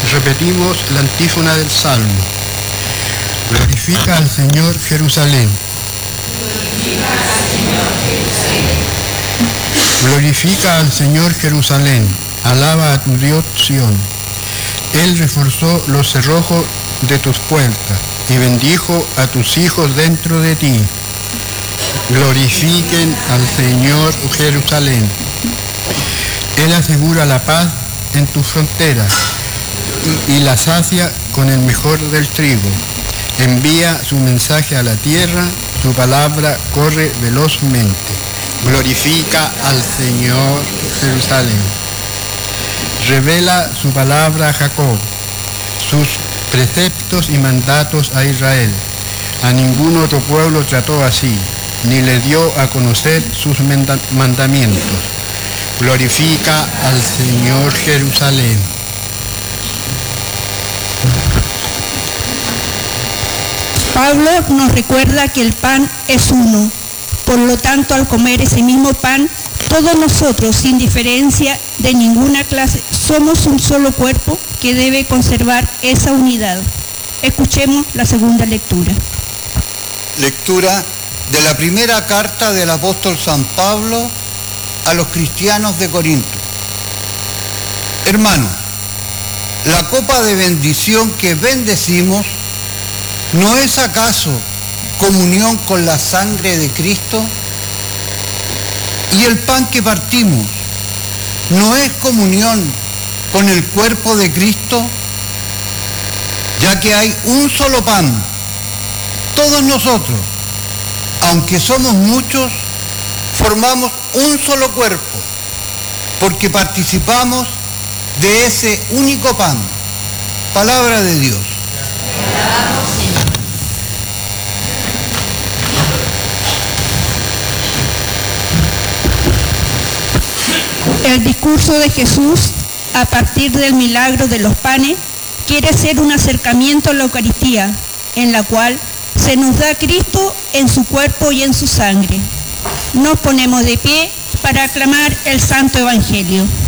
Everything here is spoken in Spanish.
repetimos la antífona del Salmo. Glorifica al Señor Jerusalén. Glorifica al Señor Jerusalén. Alaba a tu Dios Sión. Él reforzó los cerrojos de tus puertas y bendijo a tus hijos dentro de ti. Glorifiquen al Señor Jerusalén. Él asegura la paz en tus fronteras y la sacia con el mejor del trigo. Envía su mensaje a la tierra, su palabra corre velozmente. Glorifica al Señor Jerusalén. Revela su palabra a Jacob, sus preceptos y mandatos a Israel. A ningún otro pueblo trató así, ni le dio a conocer sus mandamientos. Glorifica al Señor Jerusalén. Pablo nos recuerda que el pan es uno. Por lo tanto, al comer ese mismo pan, todos nosotros, sin diferencia de ninguna clase, somos un solo cuerpo que debe conservar esa unidad. Escuchemos la segunda lectura. Lectura de la primera carta del apóstol San Pablo a los cristianos de Corinto. Hermanos, la copa de bendición que bendecimos, ¿no es acaso comunión con la sangre de Cristo? Y el pan que partimos, ¿no es comunión con el cuerpo de Cristo? Ya que hay un solo pan, todos nosotros, aunque somos muchos, formamos un solo cuerpo, porque participamos de ese único pan. Palabra de Dios. El discurso de Jesús, a partir del milagro de los panes, quiere ser un acercamiento a la Eucaristía, en la cual se nos da Cristo en su cuerpo y en su sangre. Nos ponemos de pie para aclamar el Santo Evangelio.